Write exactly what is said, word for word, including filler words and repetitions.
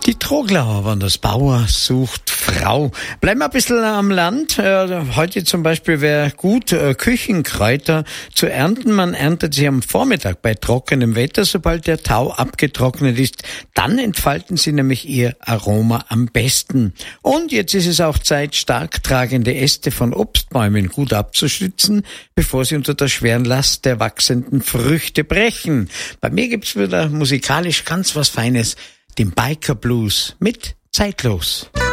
Die Troglauer waren das. Bauer sucht Frau. Bleiben wir ein bisschen am Land. Äh, heute zum Beispiel wäre gut, äh, Küchenkräuter zu ernten. Man erntet sie am Vormittag bei trockenem Wetter. Sobald der Tau abgetrocknet ist, dann entfalten sie nämlich ihr Aroma am besten. Und jetzt ist es auch Zeit, stark tragende Äste von Obstbäumen gut abzuschützen, bevor sie unter der schweren Last der wachsenden Früchte brechen. Bei mir gibt's wieder musikalisch ganz was Feines. Den Biker Blues mit Zeitlos.